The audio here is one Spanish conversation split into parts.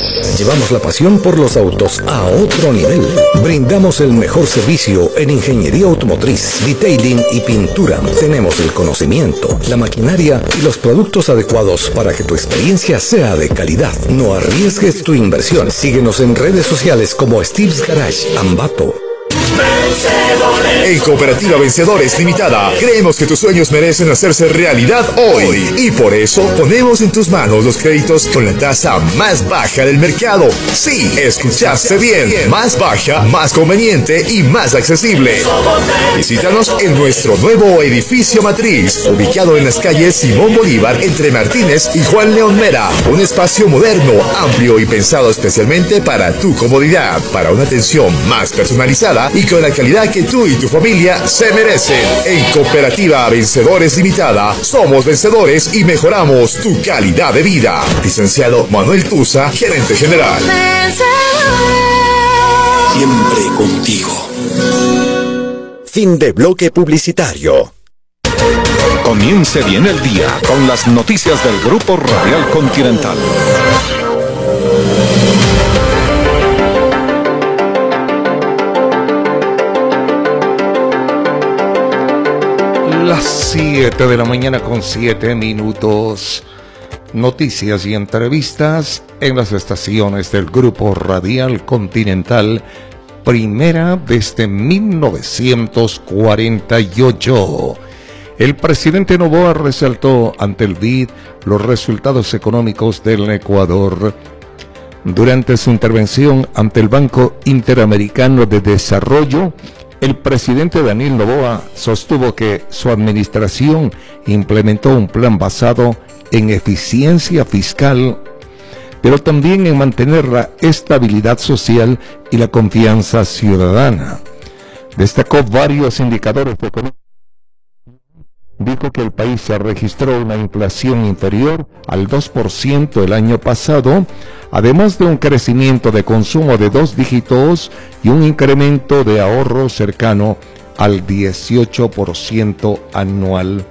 Llevamos la pasión por los autos a otro nivel. Brindamos el mejor servicio en ingeniería automotriz, detailing y pintura. Tenemos el conocimiento, la maquinaria y los productos adecuados para que tu experiencia sea de calidad. No arriesgues tu inversión. Síguenos en redes sociales como Steve's Garage, Ambato. En Cooperativa Vencedores Limitada, creemos que tus sueños merecen hacerse realidad hoy. Y por eso ponemos en tus manos los créditos con la tasa más baja del mercado. Sí, escuchaste bien. Más baja, más conveniente y más accesible. Visítanos en nuestro nuevo edificio matriz, ubicado en las calles Simón Bolívar, entre Martínez y Juan León Mera. Un espacio moderno, amplio y pensado especialmente para tu comodidad, para una atención más personalizada y con la calidad que tú y tu familia se merecen. En Cooperativa Vencedores Limitada, somos vencedores y mejoramos tu calidad de vida. Licenciado Manuel Tusa, gerente general. Siempre contigo. Fin de bloque publicitario. Comience bien el día con las noticias del Grupo Radial Continental. Las 7 de la mañana con 7 minutos. Noticias y entrevistas en las estaciones del Grupo Radial Continental, primera desde 1948. El presidente Noboa resaltó ante el BID los resultados económicos del Ecuador. Durante su intervención ante el Banco Interamericano de Desarrollo, el presidente Daniel Noboa sostuvo que su administración implementó un plan basado en eficiencia fiscal, pero también en mantener la estabilidad social y la confianza ciudadana. Destacó varios indicadores económicos. Dijo que el país se registró una inflación inferior al 2% el año pasado, además de un crecimiento de consumo de 2 dígitos y un incremento de ahorro cercano al 18% anual.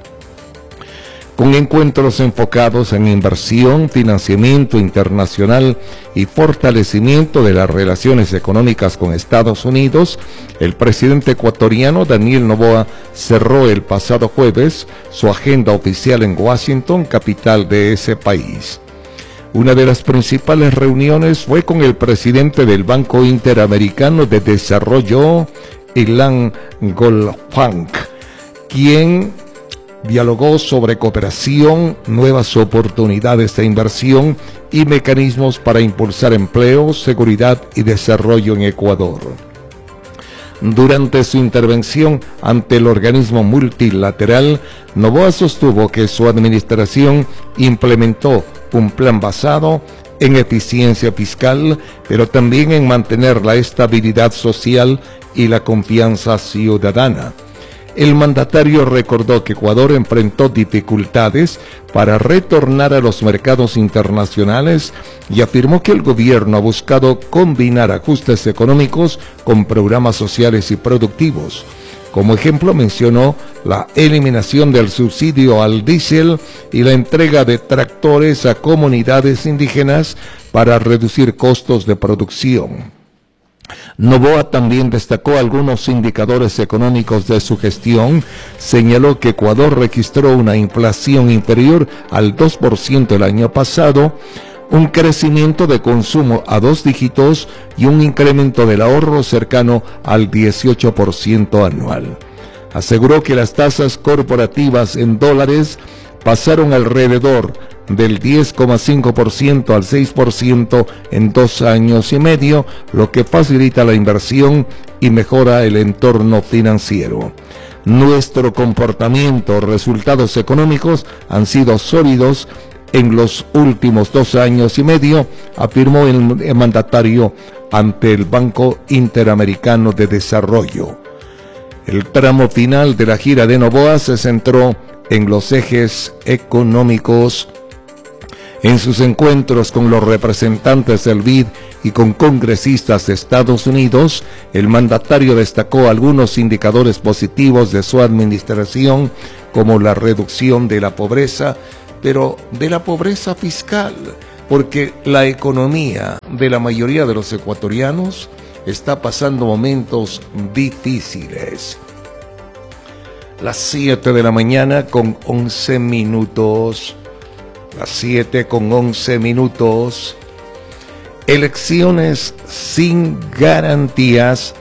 Con encuentros enfocados en inversión, financiamiento internacional y fortalecimiento de las relaciones económicas con Estados Unidos, el presidente ecuatoriano Daniel Noboa cerró el pasado jueves su agenda oficial en Washington, capital de ese país. Una de las principales reuniones fue con el presidente del Banco Interamericano de Desarrollo, Ilan Goldfang, quien dialogó sobre cooperación, nuevas oportunidades de inversión y mecanismos para impulsar empleo, seguridad y desarrollo en Ecuador. Durante su intervención ante el organismo multilateral, Noboa sostuvo que su administración implementó un plan basado en eficiencia fiscal, pero también en mantener la estabilidad social y la confianza ciudadana. El mandatario recordó que Ecuador enfrentó dificultades para retornar a los mercados internacionales y afirmó que el gobierno ha buscado combinar ajustes económicos con programas sociales y productivos. Como ejemplo mencionó la eliminación del subsidio al diésel y la entrega de tractores a comunidades indígenas para reducir costos de producción. Noboa también destacó algunos indicadores económicos de su gestión. Señaló que Ecuador registró una inflación inferior al 2% el año pasado, un crecimiento de consumo a 2 dígitos y un incremento del ahorro cercano al 18% anual. Aseguró que las tasas corporativas en dólares pasaron alrededor del 10,5% al 6% en 2 años y medio, lo que facilita la inversión y mejora el entorno financiero. Nuestro comportamiento, resultados económicos han sido sólidos en los últimos 2 años y medio, afirmó el mandatario ante el Banco Interamericano de Desarrollo. El tramo final de la gira de Noboa se centró en los ejes económicos. En sus encuentros con los representantes del BID y con congresistas de Estados Unidos, el mandatario destacó algunos indicadores positivos de su administración, como la reducción de la pobreza, pero de la pobreza fiscal, porque la economía de la mayoría de los ecuatorianos está pasando momentos difíciles. Las 7 de la mañana con 11 minutos. Las 7 con 11 minutos. Elecciones sin garantías.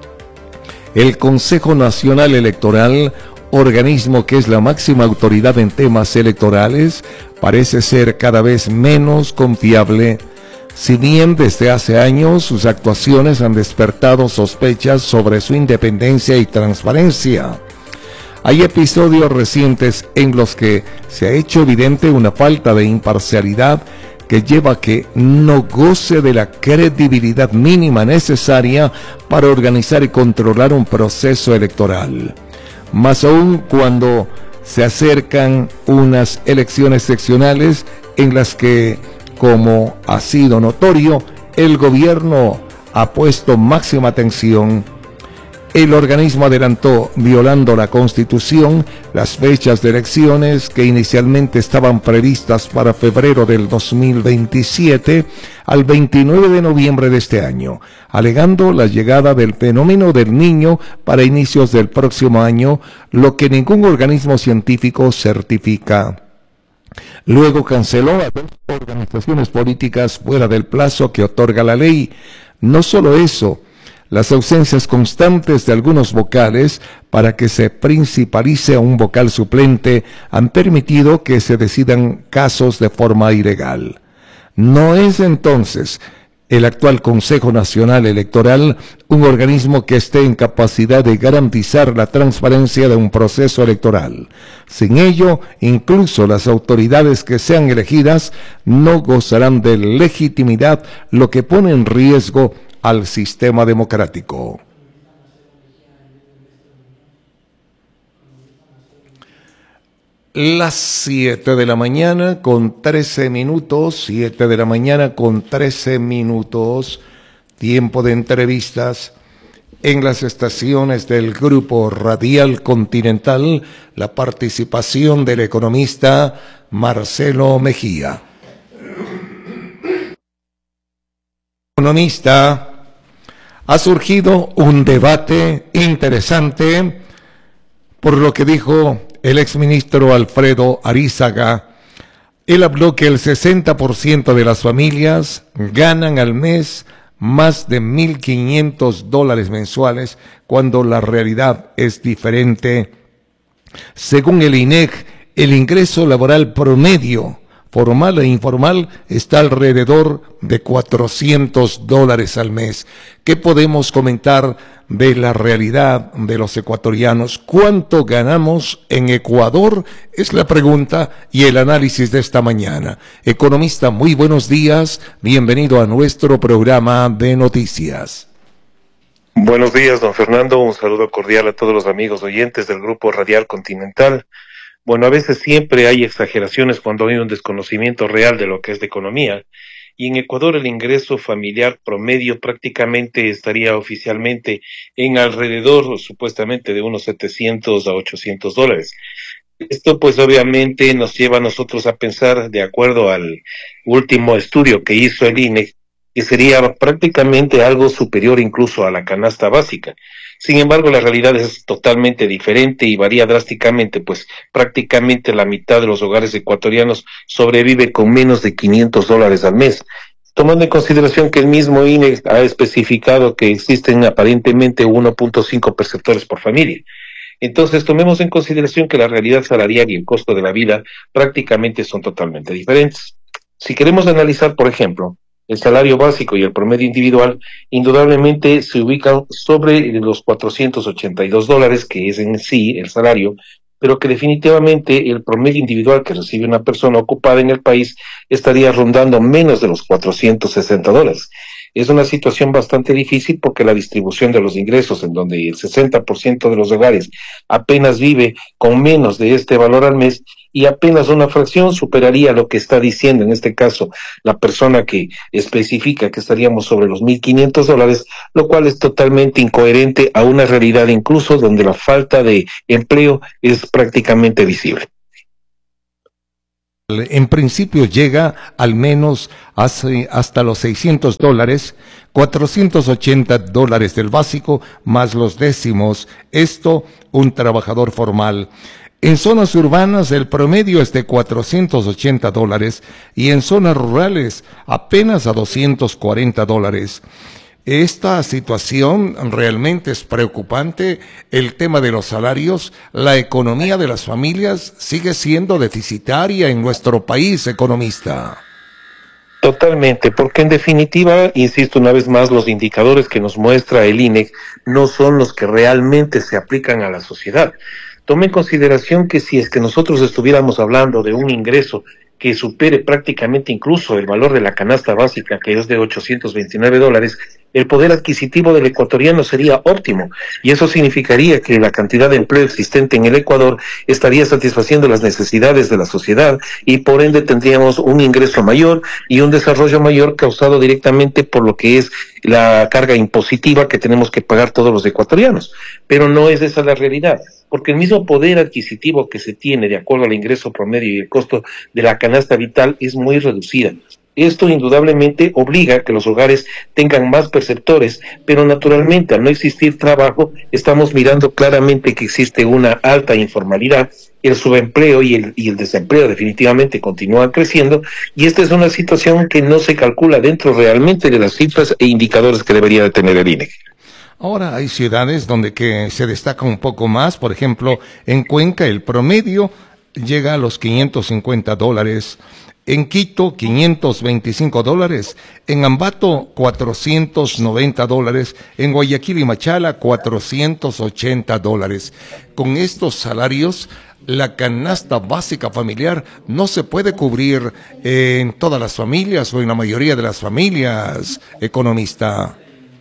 El Consejo Nacional Electoral, organismo que es la máxima autoridad en temas electorales, parece ser cada vez menos confiable. Si bien desde hace años sus actuaciones han despertado sospechas sobre su independencia y transparencia, hay episodios recientes en los que se ha hecho evidente una falta de imparcialidad que lleva a que no goce de la credibilidad mínima necesaria para organizar y controlar un proceso electoral. Más aún cuando se acercan unas elecciones seccionales en las que, como ha sido notorio, el gobierno ha puesto máxima atención. El organismo adelantó, violando la Constitución, las fechas de elecciones que inicialmente estaban previstas para febrero del 2027 al 29 de noviembre de este año, alegando la llegada del fenómeno del Niño para inicios del próximo año, lo que ningún organismo científico certifica. Luego canceló a 2 organizaciones políticas fuera del plazo que otorga la ley. No solo eso, las ausencias constantes de algunos vocales para que se principalice a un vocal suplente han permitido que se decidan casos de forma ilegal. ¿No es entonces el actual Consejo Nacional Electoral un organismo que esté en capacidad de garantizar la transparencia de un proceso electoral? Sin ello, incluso las autoridades que sean elegidas no gozarán de legitimidad, lo que pone en riesgo al sistema democrático. Las 7 de la mañana con 13 minutos, 7 de la mañana con 13 minutos, tiempo de entrevistas en las estaciones del Grupo Radial Continental, la participación del economista Marcelo Mejía. Economista, ha surgido un debate interesante por lo que dijo el exministro Alfredo Arizaga. Él habló que el 60% de las familias ganan al mes más de $1,500 mensuales, cuando la realidad es diferente. Según el INEC, el ingreso laboral promedio, formal e informal, está alrededor de $400 al mes. ¿Qué podemos comentar de la realidad de los ecuatorianos? ¿Cuánto ganamos en Ecuador? Es la pregunta y el análisis de esta mañana. Economista, muy buenos días. Bienvenido a nuestro programa de noticias. Buenos días, don Fernando. Un saludo cordial a todos los amigos oyentes del Grupo Radial Continental. Bueno, a veces siempre hay exageraciones cuando hay un desconocimiento real de lo que es de economía. Y en Ecuador el ingreso familiar promedio prácticamente estaría oficialmente en alrededor, supuestamente, de unos $700 a $800. Esto pues obviamente nos lleva a nosotros a pensar, de acuerdo al último estudio que hizo el INE, que sería prácticamente algo superior incluso a la canasta básica. Sin embargo, la realidad es totalmente diferente y varía drásticamente, pues prácticamente la mitad de los hogares ecuatorianos sobrevive con menos de $500 al mes, tomando en consideración que el mismo INE ha especificado que existen aparentemente 1.5 perceptores por familia. Entonces, tomemos en consideración que la realidad salarial y el costo de la vida prácticamente son totalmente diferentes. Si queremos analizar, por ejemplo, el salario básico y el promedio individual, indudablemente se ubican sobre los $482, que es en sí el salario, pero que definitivamente el promedio individual que recibe una persona ocupada en el país estaría rondando menos de los $460. Es una situación bastante difícil porque la distribución de los ingresos, en donde el 60% de los hogares apenas vive con menos de este valor al mes, y apenas una fracción superaría lo que está diciendo en este caso la persona que especifica que estaríamos sobre los $1,500, lo cual es totalmente incoherente a una realidad incluso donde la falta de empleo es prácticamente visible. en principio llega al menos hasta los $600, $480 del básico más los décimos. Esto, un trabajador formal. En zonas urbanas el promedio es de $480 y en zonas rurales apenas a $240. Esta situación realmente es preocupante. El tema de los salarios, la economía de las familias sigue siendo deficitaria en nuestro país, economista. Totalmente, porque en definitiva, insisto una vez más, los indicadores que nos muestra el INEC no son los que realmente se aplican a la sociedad. Tome en consideración que si es que nosotros estuviéramos hablando de un ingreso que supere prácticamente incluso el valor de la canasta básica, que es de $829, el poder adquisitivo del ecuatoriano sería óptimo, y eso significaría que la cantidad de empleo existente en el Ecuador estaría satisfaciendo las necesidades de la sociedad, y por ende tendríamos un ingreso mayor y un desarrollo mayor causado directamente por lo que es la carga impositiva que tenemos que pagar todos los ecuatorianos. Pero no es esa la realidad, porque el mismo poder adquisitivo que se tiene de acuerdo al ingreso promedio y el costo de la canasta vital es muy reducida. Esto indudablemente obliga a que los hogares tengan más perceptores, pero naturalmente al no existir trabajo estamos mirando claramente que existe una alta informalidad, el subempleo y el desempleo definitivamente continúan creciendo, y esta es una situación que no se calcula dentro realmente de las cifras e indicadores que debería de tener el INEC. Ahora hay ciudades donde que se destaca un poco más. Por ejemplo, en Cuenca el promedio llega a los $550. En Quito, $525, en Ambato, $490, en Guayaquil y Machala, $480. Con estos salarios, la canasta básica familiar no se puede cubrir en todas las familias o en la mayoría de las familias, economista.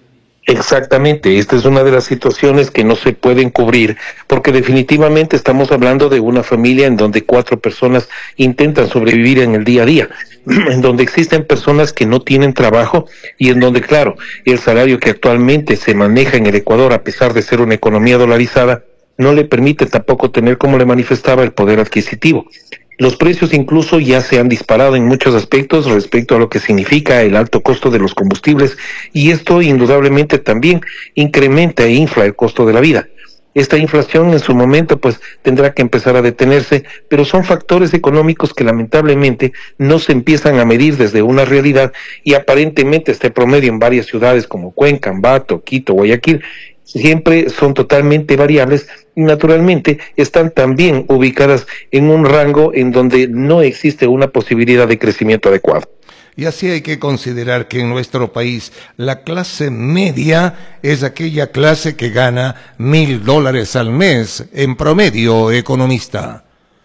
Exactamente, esta es una de las situaciones que no se pueden cubrir, porque definitivamente estamos hablando de una familia en donde 4 personas intentan sobrevivir en el día a día, en donde existen personas que no tienen trabajo y en donde, claro, el salario que actualmente se maneja en el Ecuador, a pesar de ser una economía dolarizada, no le permite tampoco tener, como le manifestaba, el poder adquisitivo. Los precios incluso ya se han disparado en muchos aspectos respecto a lo que significa el alto costo de los combustibles, y esto indudablemente también incrementa e infla el costo de la vida. Esta inflación en su momento pues tendrá que empezar a detenerse, pero son factores económicos que lamentablemente no se empiezan a medir desde una realidad, y aparentemente este promedio en varias ciudades como Cuenca, Ambato, Quito, Guayaquil siempre son totalmente variables y naturalmente están también ubicadas en un rango en donde no existe una posibilidad de crecimiento adecuado. Y así hay que considerar que en nuestro país la clase media es aquella clase que gana $1,000 al mes en promedio, economista.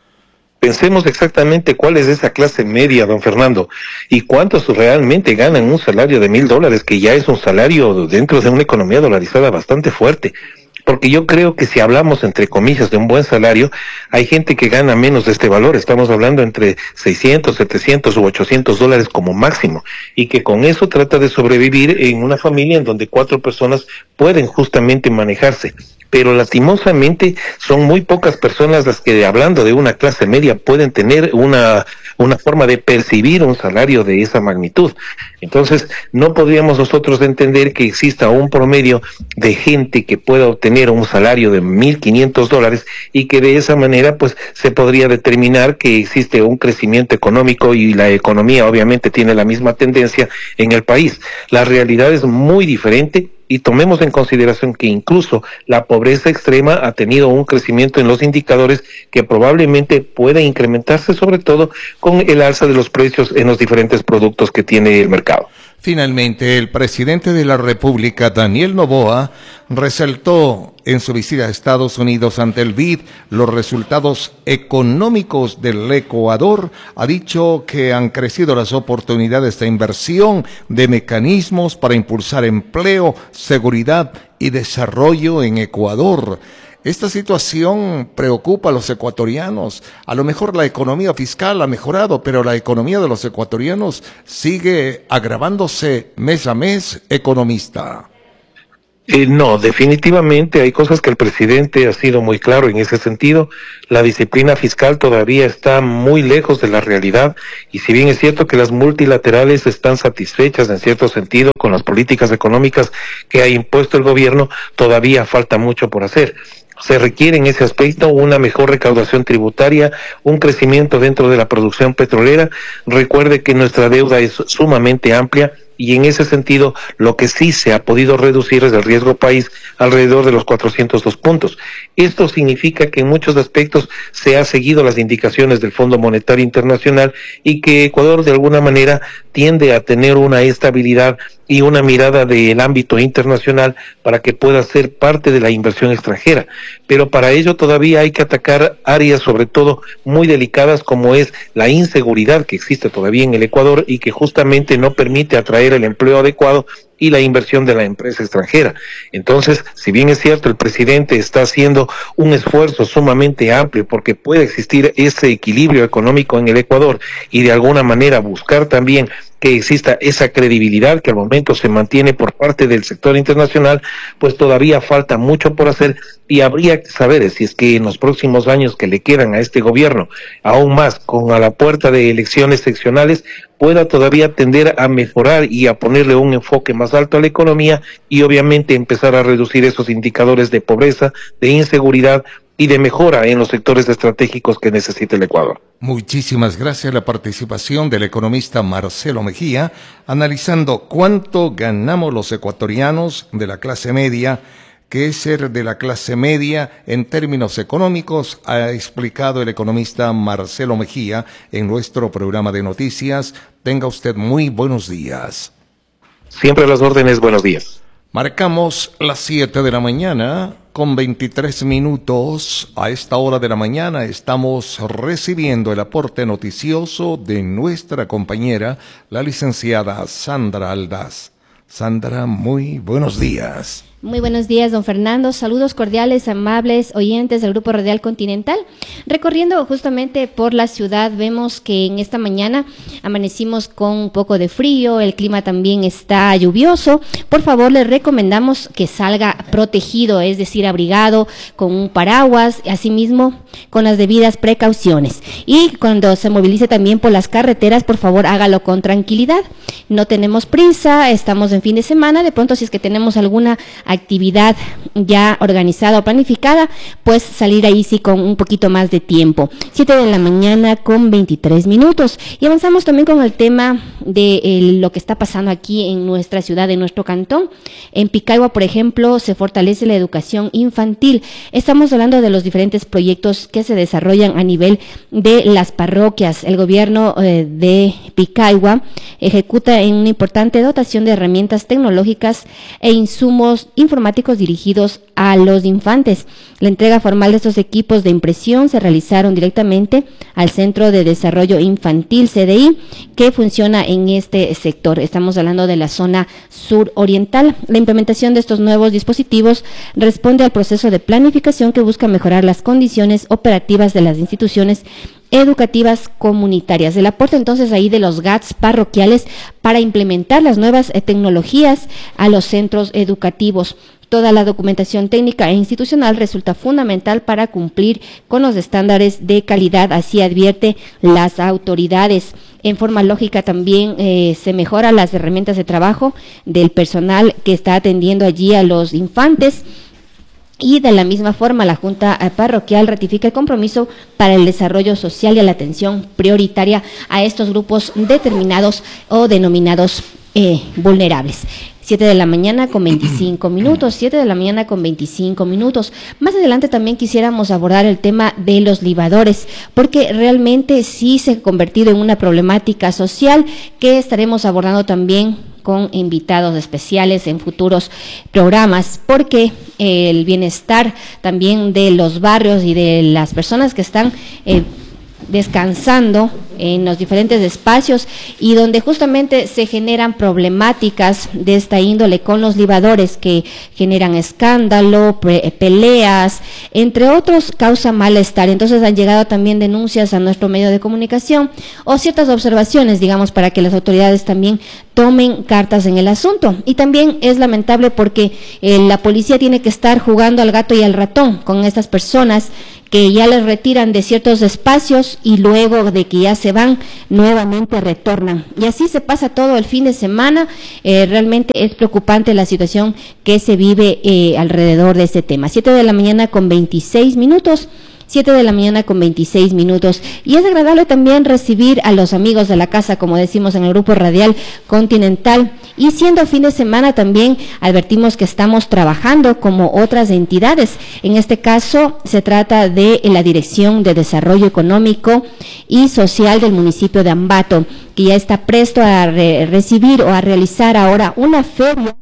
Pensemos exactamente cuál es esa clase media, don Fernando, y cuántos realmente ganan un salario de $1,000, que ya es un salario dentro de una economía dolarizada bastante fuerte. Porque yo creo que si hablamos, entre comillas, de un buen salario, hay gente que gana menos de este valor. Estamos hablando entre 600, 700 u $800 como máximo, y que con eso trata de sobrevivir en una familia en donde 4 personas pueden justamente manejarse. Pero lastimosamente son muy pocas personas las que, hablando de una clase media, pueden tener una forma de percibir un salario de esa magnitud. Entonces, no podríamos nosotros entender que exista un promedio de gente que pueda obtener un salario de $1,500 y que de esa manera pues se podría determinar que existe un crecimiento económico, y la economía obviamente tiene la misma tendencia en el país. La realidad es muy diferente, y tomemos en consideración que incluso la pobreza extrema ha tenido un crecimiento en los indicadores que probablemente pueda incrementarse, sobre todo con el alza de los precios en los diferentes productos que tiene el mercado. Finalmente, el presidente de la República, Daniel Noboa, resaltó en su visita a Estados Unidos ante el BID los resultados económicos del Ecuador. Ha dicho que han crecido las oportunidades de inversión, de mecanismos para impulsar empleo, seguridad y desarrollo en Ecuador. Esta situación preocupa a los ecuatorianos. A lo mejor la economía fiscal ha mejorado, pero la economía de los ecuatorianos sigue agravándose mes a mes, economista. No, definitivamente hay cosas que el presidente ha sido muy claro en ese sentido. La disciplina fiscal todavía está muy lejos de la realidad, y si bien es cierto que las multilaterales están satisfechas en cierto sentido con las políticas económicas que ha impuesto el gobierno, todavía falta mucho por hacer. Se requiere en ese aspecto una mejor recaudación tributaria, un crecimiento dentro de la producción petrolera. Recuerde que nuestra deuda es sumamente amplia, y en ese sentido lo que sí se ha podido reducir es el riesgo país alrededor de los 402 puntos. Esto significa que en muchos aspectos se ha seguido las indicaciones del Fondo Monetario Internacional, y que Ecuador de alguna manera tiende a tener una estabilidad y una mirada del ámbito internacional para que pueda ser parte de la inversión extranjera. Pero para ello todavía hay que atacar áreas sobre todo muy delicadas, como es la inseguridad que existe todavía en el Ecuador y que justamente no permite atraer el empleo adecuado y la inversión de la empresa extranjera. Entonces, si bien es cierto, el presidente está haciendo un esfuerzo sumamente amplio porque puede existir ese equilibrio económico en el Ecuador, y de alguna manera buscar también que exista esa credibilidad que al momento se mantiene por parte del sector internacional, pues todavía falta mucho por hacer, y habría que saber si es que en los próximos años que le quedan a este gobierno, aún más con a la puerta de elecciones seccionales, pueda todavía tender a mejorar y a ponerle un enfoque más alto a la economía, y obviamente empezar a reducir esos indicadores de pobreza, de inseguridad y de mejora en los sectores estratégicos que necesita el Ecuador. Muchísimas gracias. La participación del economista Marcelo Mejía, analizando cuánto ganamos los ecuatorianos de la clase media. ¿Qué es ser de la clase media en términos económicos? Ha explicado el economista Marcelo Mejía en nuestro programa de noticias. Tenga usted muy buenos días. Siempre a las órdenes, buenos días. Marcamos las 7 de la mañana con 23 minutos. A esta hora de la mañana estamos recibiendo el aporte noticioso de nuestra compañera, la licenciada Sandra Aldaz. Sandra, muy buenos días. Muy buenos días, don Fernando. Saludos cordiales, amables oyentes del Grupo Radial Continental. Recorriendo justamente por la ciudad, vemos que en esta mañana amanecimos con un poco de frío, el clima también está lluvioso. Por favor, les recomendamos que salga protegido, es decir, abrigado, con un paraguas, asimismo con las debidas precauciones. Y cuando se movilice también por las carreteras, por favor, hágalo con tranquilidad. No tenemos prisa, estamos en fin de semana. De pronto, si es que tenemos alguna actividad ya organizada o planificada, pues salir ahí sí con un poquito más de tiempo. 7 de la mañana con 23 minutos. Y avanzamos también con el tema de lo que está pasando aquí en nuestra ciudad, en nuestro cantón. En Picagua, por ejemplo, se fortalece la educación infantil. Estamos hablando de los diferentes proyectos que se desarrollan a nivel de las parroquias. El gobierno de Picagua ejecuta en una importante dotación de herramientas tecnológicas e insumos informáticos dirigidos a los infantes. La entrega formal de estos equipos de impresión se realizaron directamente al Centro de Desarrollo Infantil, CDI, que funciona en este sector. Estamos hablando de la zona suroriental. La implementación de estos nuevos dispositivos responde al proceso de planificación que busca mejorar las condiciones operativas de las instituciones educativas comunitarias. El aporte entonces ahí de los GATS parroquiales para implementar las nuevas tecnologías a los centros educativos. Toda la documentación técnica e institucional resulta fundamental para cumplir con los estándares de calidad, así advierte las autoridades. En forma lógica también se mejoran las herramientas de trabajo del personal que está atendiendo allí a los infantes. Y de la misma forma, la Junta Parroquial ratifica el compromiso para el desarrollo social y a la atención prioritaria a estos grupos determinados o denominados vulnerables. 7 de la mañana con 25 minutos, 7 de la mañana con 25 minutos. Más adelante también quisiéramos abordar el tema de los libadores, porque realmente sí se ha convertido en una problemática social que estaremos abordando también con invitados especiales en futuros programas, porque el bienestar también de los barrios y de las personas que están descansando en los diferentes espacios y donde justamente se generan problemáticas de esta índole con los libadores que generan escándalo, peleas, entre otros, causa malestar. Entonces han llegado también denuncias a nuestro medio de comunicación o ciertas observaciones, digamos, para que las autoridades también tomen cartas en el asunto. Y también es lamentable porque la policía tiene que estar jugando al gato y al ratón con estas personas que ya les retiran de ciertos espacios y luego de que ya se van, nuevamente retornan. Y así se pasa todo el fin de semana. Realmente es preocupante la situación que se vive alrededor de este tema. 7 de la mañana con 26 minutos. 7 de la mañana con 26 minutos. Y es agradable también recibir a los amigos de la casa, como decimos en el Grupo Radial Continental. Y siendo fin de semana también advertimos que estamos trabajando como otras entidades. En este caso se trata de la Dirección de Desarrollo Económico y Social del municipio de Ambato, que ya está presto a recibir o a realizar ahora una feria.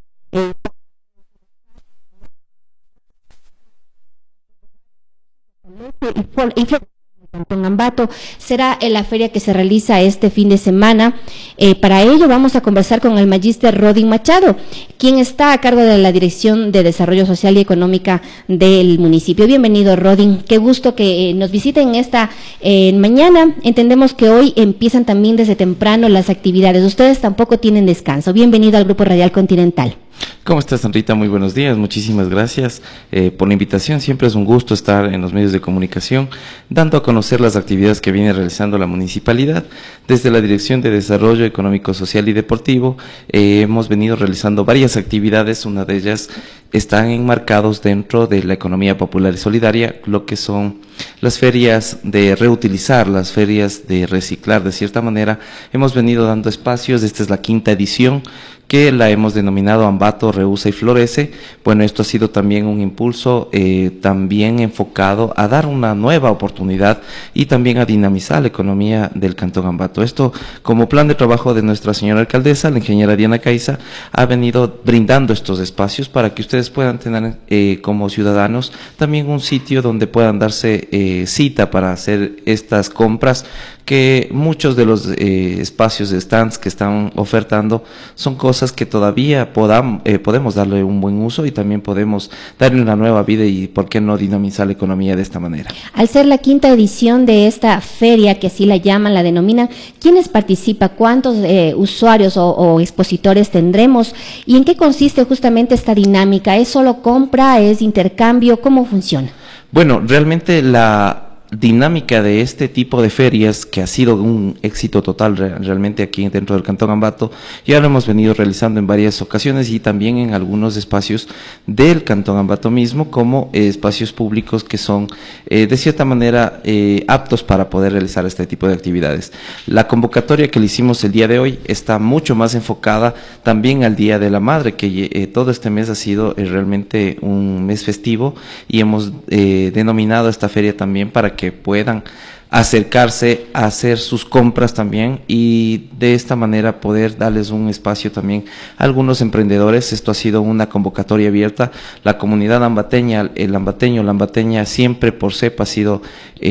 En Ambato será en la feria que se realiza este fin de semana. Para ello vamos a conversar con el magíster Rodin Machado, quien está a cargo de la Dirección de Desarrollo Social y Económica del municipio. Bienvenido, Rodin, qué gusto que nos visiten esta mañana. Entendemos que hoy empiezan también desde temprano las actividades, ustedes tampoco tienen descanso. Bienvenido al Grupo Radial Continental. ¿Cómo estás, Rita? Muy buenos días, muchísimas gracias por la invitación. Siempre es un gusto estar en los medios de comunicación, dando a conocer las actividades que viene realizando la municipalidad. Desde la Dirección de Desarrollo Económico, Social y Deportivo hemos venido realizando varias actividades, una de ellas están enmarcados dentro de la economía popular y solidaria, lo que son las ferias de reutilizar, las ferias de reciclar. De cierta manera, hemos venido dando espacios, esta es la 5ª edición, que la hemos denominado Ambato, Reusa y Florece. Bueno, esto ha sido también un impulso también enfocado a dar una nueva oportunidad y también a dinamizar la economía del Cantón Ambato. Esto, como plan de trabajo de nuestra señora alcaldesa, la ingeniera Diana Caiza, ha venido brindando estos espacios para que ustedes puedan tener como ciudadanos también un sitio donde puedan darse cita para hacer estas compras, que muchos de los espacios de stands que están ofertando son cosas que todavía podemos darle un buen uso y también podemos darle una nueva vida y por qué no dinamizar la economía de esta manera. Al ser la 5ª edición de esta feria, que así la llaman, la denominan, ¿quiénes participan? ¿Cuántos usuarios o expositores tendremos? ¿Y en qué consiste justamente esta dinámica? ¿Es solo compra? ¿Es intercambio? ¿Cómo funciona? Bueno, realmente la dinámica de este tipo de ferias, que ha sido un éxito total realmente aquí dentro del Cantón Ambato, ya lo hemos venido realizando en varias ocasiones y también en algunos espacios del Cantón Ambato mismo, como espacios públicos que son de cierta manera aptos para poder realizar este tipo de actividades. La convocatoria que le hicimos el día de hoy está mucho más enfocada también al Día de la Madre, que todo este mes ha sido realmente un mes festivo y hemos denominado esta feria también para que puedan acercarse a hacer sus compras también y de esta manera poder darles un espacio también a algunos emprendedores. Esto ha sido una convocatoria abierta. La comunidad ambateña, el ambateño, la ambateña siempre por CEP ha sido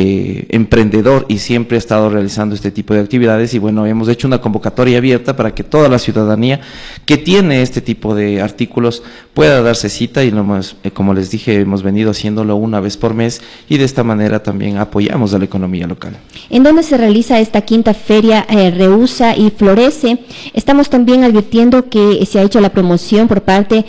emprendedor y siempre ha estado realizando este tipo de actividades y bueno, hemos hecho una convocatoria abierta para que toda la ciudadanía que tiene este tipo de artículos pueda darse cita y como les dije, hemos venido haciéndolo una vez por mes y de esta manera también apoyamos a la economía local. ¿En dónde se realiza esta 5ª feria Reusa y Florece? Estamos también advirtiendo que se ha hecho la promoción por parte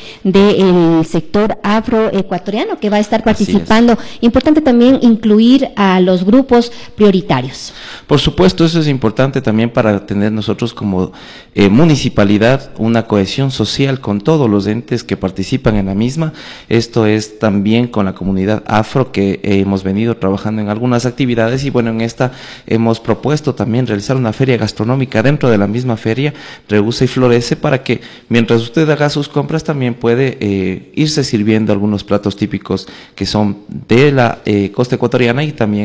del sector afroecuatoriano que va a estar participando. Importante también incluir a los grupos prioritarios. Por supuesto, eso es importante también para tener nosotros como municipalidad una cohesión social con todos los entes que participan en la misma. Esto es también con la comunidad afro que hemos venido trabajando en algunas actividades y bueno, en esta hemos propuesto también realizar una feria gastronómica dentro de la misma feria Reusa y Florece para que mientras usted haga sus compras también puede irse sirviendo algunos platos típicos que son de la costa ecuatoriana y también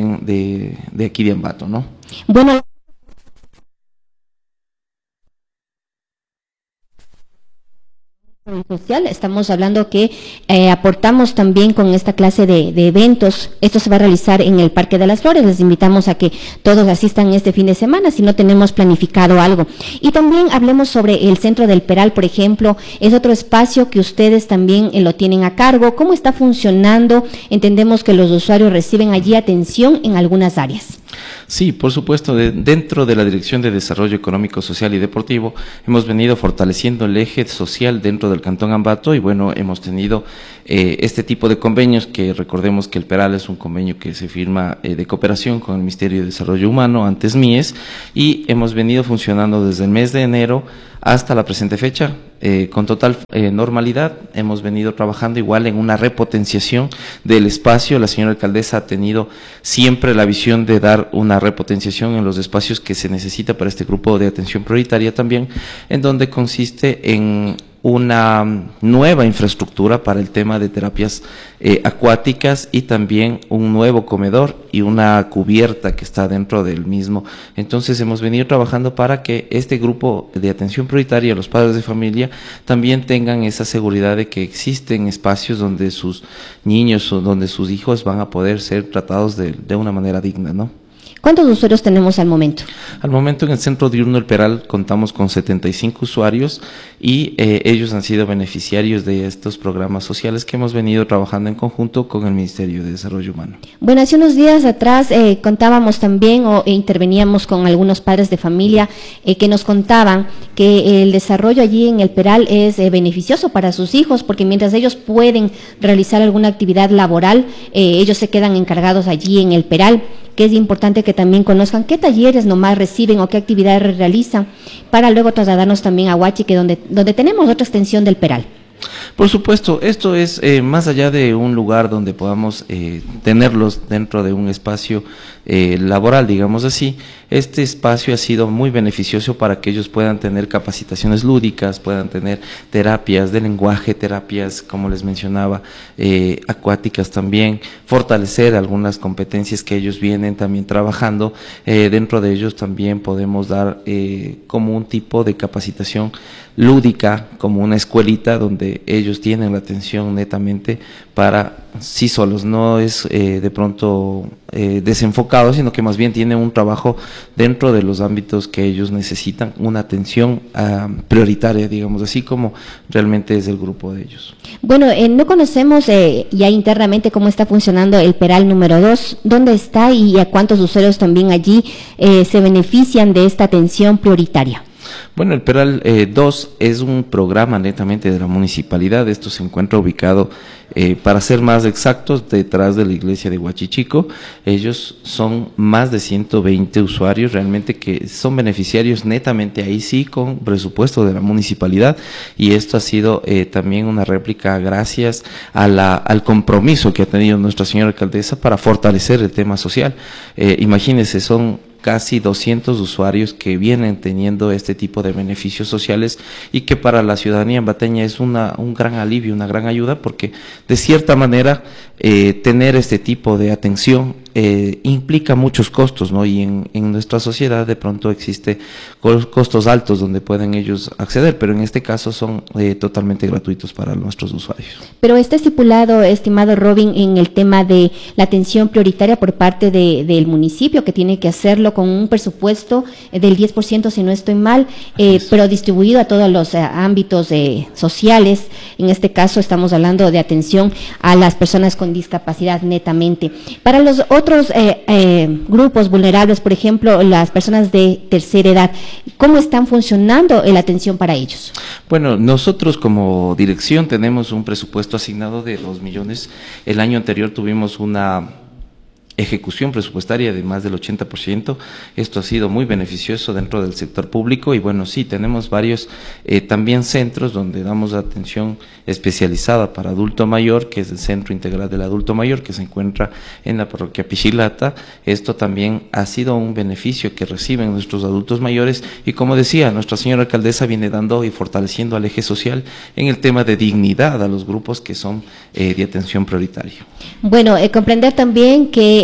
de aquí de Ambato, ¿no? Bueno, social. Estamos hablando que aportamos también con esta clase de eventos. Esto se va a realizar en el Parque de las Flores. Les invitamos a que todos asistan este fin de semana si no tenemos planificado algo. Y también hablemos sobre el Centro del Peral, por ejemplo. Es otro espacio que ustedes también lo tienen a cargo. ¿Cómo está funcionando? Entendemos que los usuarios reciben allí atención en algunas áreas. Sí, por supuesto, dentro de la Dirección de Desarrollo Económico, Social y Deportivo hemos venido fortaleciendo el eje social dentro del Cantón Ambato y bueno, hemos tenido este tipo de convenios que recordemos que el Peral es un convenio que se firma de cooperación con el Ministerio de Desarrollo Humano, antes MIES, y hemos venido funcionando desde el mes de enero hasta la presente fecha con total normalidad. Hemos venido trabajando igual en una repotenciación del espacio. La señora alcaldesa ha tenido siempre la visión de dar una repotenciación en los espacios que se necesita para este grupo de atención prioritaria también, en donde consiste en una nueva infraestructura para el tema de terapias acuáticas y también un nuevo comedor y una cubierta que está dentro del mismo. Entonces hemos venido trabajando para que este grupo de atención prioritaria, los padres de familia, también tengan esa seguridad de que existen espacios donde sus niños o donde sus hijos van a poder ser tratados de una manera digna, ¿no? ¿Cuántos usuarios tenemos al momento? Al momento en el Centro Diurno El Peral contamos con 75 usuarios y ellos han sido beneficiarios de estos programas sociales que hemos venido trabajando en conjunto con el Ministerio de Desarrollo Humano. Bueno, hace unos días atrás contábamos también interveníamos con algunos padres de familia que nos contaban que el desarrollo allí en El Peral es beneficioso para sus hijos porque mientras ellos pueden realizar alguna actividad laboral, ellos se quedan encargados allí en El Peral, que es importante que también conozcan qué talleres nomás reciben o qué actividades realizan para luego trasladarnos también a Huachique, donde tenemos otra extensión del Peral. Por supuesto, esto es más allá de un lugar donde podamos tenerlos dentro de un espacio laboral, digamos así. Este espacio ha sido muy beneficioso para que ellos puedan tener capacitaciones lúdicas, puedan tener terapias de lenguaje, terapias, como les mencionaba, acuáticas también, fortalecer algunas competencias que ellos vienen también trabajando. Dentro de ellos también podemos dar como un tipo de capacitación lúdica, como una escuelita donde ellos tienen la atención netamente para sí solos, no es de pronto desenfocado, sino que más bien tiene un trabajo dentro de los ámbitos que ellos necesitan, una atención prioritaria, digamos así, como realmente es el grupo de ellos. Bueno, no conocemos ya internamente cómo está funcionando el Peral número 2, dónde está y a cuántos usuarios también allí se benefician de esta atención prioritaria. Bueno, el Peral 2 es un programa netamente de la municipalidad. Esto se encuentra ubicado, para ser más exactos, detrás de la iglesia de Huachichico. Ellos son más de 120 usuarios realmente que son beneficiarios netamente ahí sí con presupuesto de la municipalidad, y esto ha sido también una réplica gracias a al compromiso que ha tenido nuestra señora alcaldesa para fortalecer el tema social. Imagínense, son casi 200 usuarios que vienen teniendo este tipo de beneficios sociales y que para la ciudadanía ambateña es un gran alivio, una gran ayuda, porque de cierta manera tener este tipo de atención implica muchos costos, ¿no? Y en nuestra sociedad de pronto existe costos altos donde pueden ellos acceder, pero en este caso son totalmente gratuitos para nuestros usuarios. Pero está estipulado, estimado Robin, en el tema de la atención prioritaria por parte del municipio, que tiene que hacerlo con un presupuesto del 10%, si no estoy mal, pero distribuido a todos los ámbitos sociales. En este caso estamos hablando de atención a las personas con discapacidad netamente. Para los otros grupos vulnerables, por ejemplo, las personas de tercera edad, ¿cómo están funcionando la atención para ellos? Bueno, nosotros como dirección tenemos un presupuesto asignado de 2 millones. El año anterior tuvimos una ejecución presupuestaria de más del 80%. Esto ha sido muy beneficioso dentro del sector público y bueno, sí, tenemos varios también centros donde damos atención especializada para adulto mayor, que es el Centro Integral del Adulto Mayor, que se encuentra en la parroquia Pichilata. Esto también ha sido un beneficio que reciben nuestros adultos mayores y como decía, nuestra señora alcaldesa viene dando y fortaleciendo al eje social en el tema de dignidad a los grupos que son de atención prioritaria. Bueno, comprender también que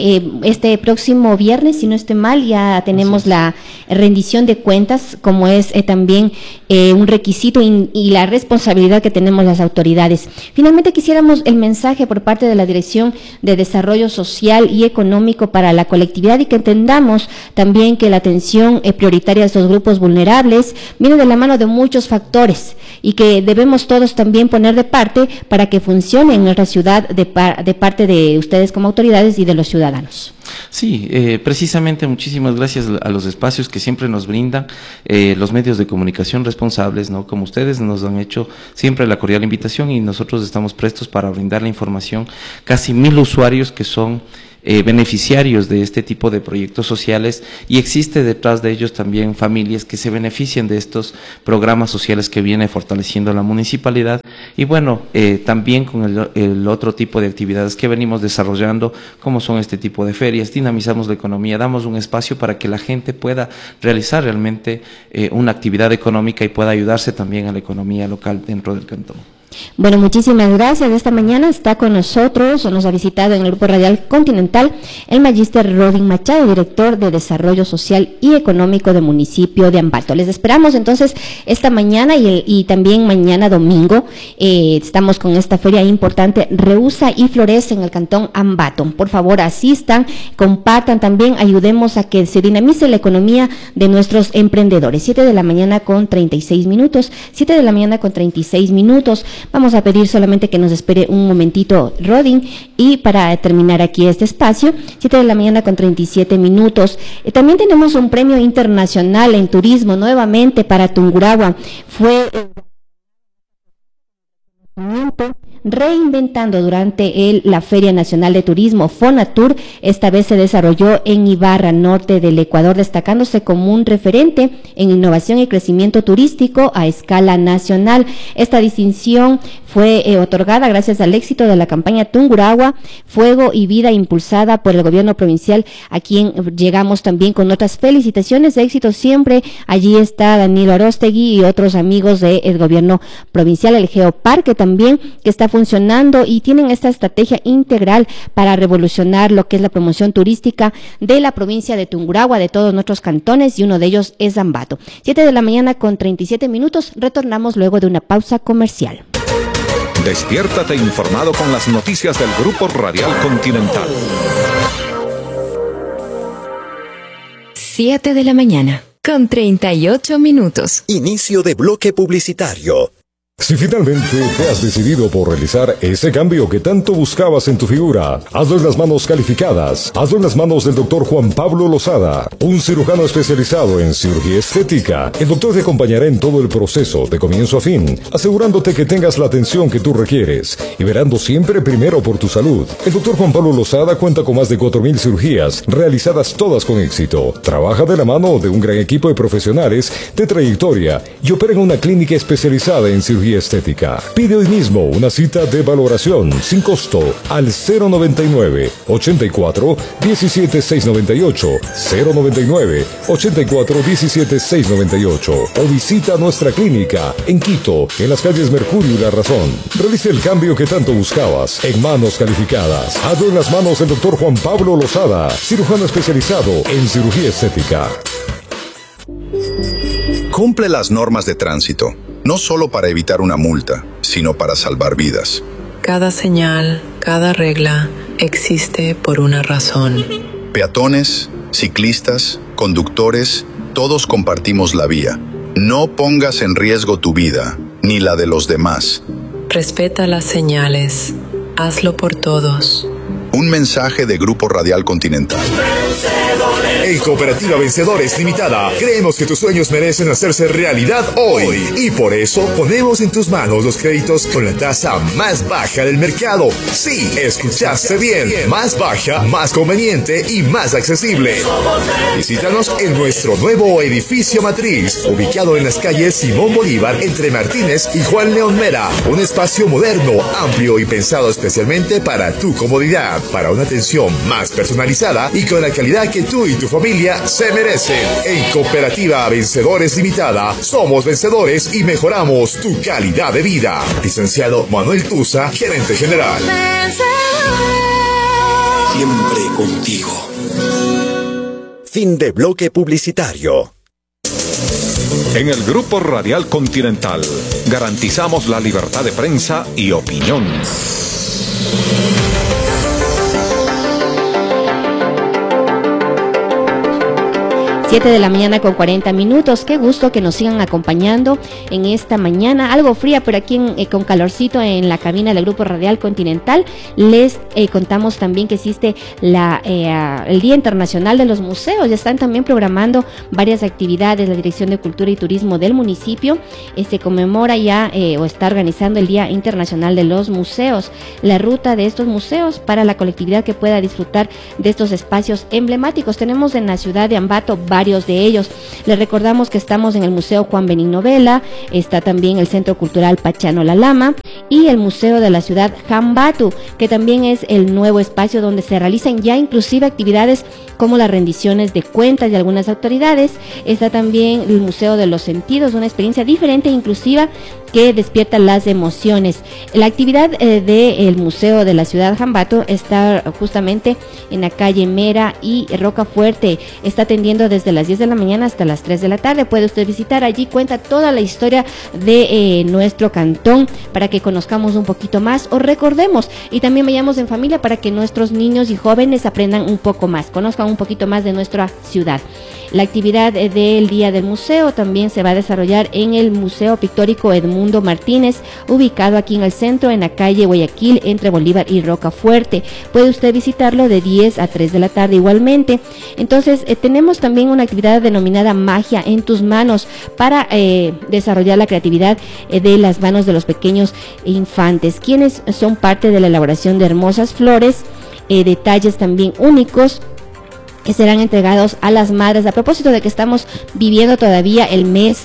que este próximo viernes, si no estoy mal, ya tenemos la rendición de cuentas, como es también un requisito y la responsabilidad que tenemos las autoridades. Finalmente quisiéramos el mensaje por parte de la Dirección de Desarrollo Social y Económico para la colectividad, y que entendamos también que la atención prioritaria a estos grupos vulnerables viene de la mano de muchos factores y que debemos todos también poner de parte para que funcione en nuestra ciudad de parte de ustedes como autoridades y de los ciudadanos. Sí, precisamente muchísimas gracias a los espacios que siempre nos brindan los medios de comunicación responsables, ¿no? Como ustedes nos han hecho siempre la cordial invitación, y nosotros estamos prestos para brindar la información. Casi 1000 usuarios que son beneficiarios de este tipo de proyectos sociales, y existe detrás de ellos también familias que se benefician de estos programas sociales que viene fortaleciendo la municipalidad, y bueno, también con el otro tipo de actividades que venimos desarrollando, como son este tipo de ferias. Dinamizamos la economía, damos un espacio para que la gente pueda realizar realmente una actividad económica y pueda ayudarse también a la economía local dentro del cantón. Bueno, muchísimas gracias. Esta mañana está con nosotros, o nos ha visitado en el Grupo Radial Continental, el magíster Rodin Machado, director de Desarrollo Social y Económico del municipio de Ambato. Les esperamos entonces esta mañana y también mañana domingo. Estamos con esta feria importante, Rehúsa y Florece, en el cantón Ambato. Por favor, asistan, compartan también, ayudemos a que se dinamice la economía de nuestros emprendedores. 7 de la mañana con 36 minutos, 7 de la mañana con 36 minutos. Vamos a pedir solamente que nos espere un momentito, Rodin, y para terminar aquí este espacio, 7 de la mañana con 37 minutos. También tenemos un premio internacional en turismo nuevamente para Tungurahua. Fue reinventando durante la Feria Nacional de Turismo Fonatur. Esta vez se desarrolló en Ibarra, norte del Ecuador, destacándose como un referente en innovación y crecimiento turístico a escala nacional. Esta distinción fue otorgada gracias al éxito de la campaña Tungurahua, Fuego y Vida, impulsada por el gobierno provincial, a quien llegamos también con otras felicitaciones de éxito siempre. Allí está Danilo Arostegui y otros amigos del gobierno provincial, el Geoparque también, que está funcionando, y tienen esta estrategia integral para revolucionar lo que es la promoción turística de la provincia de Tungurahua, de todos nuestros cantones, y uno de ellos es Ambato. 7 de la mañana con 37 minutos, retornamos luego de una pausa comercial. Despiértate informado con las noticias del Grupo Radial Continental. 7 de la mañana con 38 minutos. Inicio de bloque publicitario. Si finalmente te has decidido por realizar ese cambio que tanto buscabas en tu figura, hazlo en las manos calificadas. Hazlo en las manos del doctor Juan Pablo Lozada, un cirujano especializado en cirugía estética. El doctor te acompañará en todo el proceso, de comienzo a fin, asegurándote que tengas la atención que tú requieres y verando siempre primero por tu salud. El doctor Juan Pablo Lozada cuenta con más de 4.000 cirugías, realizadas todas con éxito. Trabaja de la mano de un gran equipo de profesionales de trayectoria y opera en una clínica especializada en cirugía estética. Pide hoy mismo una cita de valoración sin costo al 099 84 17 698, 099 84 17 698, o visita nuestra clínica en Quito, en las calles Mercurio y La Razón. Realice el cambio que tanto buscabas en manos calificadas. Hazlo en las manos del doctor Juan Pablo Lozada, cirujano especializado en cirugía estética. Cumple las normas de tránsito, no solo para evitar una multa, sino para salvar vidas. Cada señal, cada regla existe por una razón. Peatones, ciclistas, conductores, todos compartimos la vía. No pongas en riesgo tu vida, ni la de los demás. Respeta las señales. Hazlo por todos. Un mensaje de Grupo Radial Continental. En Cooperativa Vencedores Limitada, creemos que tus sueños merecen hacerse realidad hoy. Y por eso ponemos en tus manos los créditos con la tasa más baja del mercado. Sí, escuchaste bien. Más baja, más conveniente y más accesible. Visítanos en nuestro nuevo edificio matriz, ubicado en las calles Simón Bolívar, entre Martínez y Juan León Mera. Un espacio moderno, amplio y pensado especialmente para tu comodidad, para una atención más personalizada y con la calidad que tú y tu familia se merecen. En Cooperativa Vencedores Limitada, somos vencedores y mejoramos tu calidad de vida. Licenciado Manuel Tusa, gerente general. Siempre contigo. Fin de bloque publicitario. En el Grupo Radial Continental garantizamos la libertad de prensa y opinión. 7 de la mañana con 40 minutos. Qué gusto que nos sigan acompañando en esta mañana, algo fría, pero aquí con calorcito en la cabina del Grupo Radial Continental. Les contamos también que existe el Día Internacional de los Museos. Ya están también programando varias actividades. La Dirección de Cultura y Turismo del municipio se conmemora ya o está organizando el Día Internacional de los Museos. La ruta de estos museos para la colectividad que pueda disfrutar de estos espacios emblemáticos. Tenemos en la ciudad de Ambato varios de ellos. Les recordamos que estamos en el Museo Juan Benigno Vela, está también el Centro Cultural Pachano La Lama y el Museo de la Ciudad Jambatu, que también es el nuevo espacio donde se realizan ya inclusive actividades como las rendiciones de cuentas de algunas autoridades. Está también el Museo de los Sentidos, una experiencia diferente e inclusiva que despierta las emociones. La actividad del Museo de la Ciudad Jambatu está justamente en la calle Mera y Rocafuerte. Está atendiendo desde las 10 de la mañana hasta las 3 de la tarde. Puede usted visitar, allí cuenta toda la historia de nuestro cantón para que conozcamos un poquito más o recordemos y también vayamos en familia para que nuestros niños y jóvenes aprendan un poco más, conozcan un poquito más de nuestra ciudad. La actividad del Día del Museo también se va a desarrollar en el Museo Pictórico Edmundo Martínez, ubicado aquí en el centro, en la calle Guayaquil, entre Bolívar y Rocafuerte. Puede usted visitarlo de 10 a 3 de la tarde igualmente. Entonces, tenemos también una actividad denominada Magia en tus manos para desarrollar la creatividad de las manos de los pequeños infantes, quienes son parte de la elaboración de hermosas flores, detalles también únicos, que serán entregados a las madres, a propósito de que estamos viviendo todavía el mes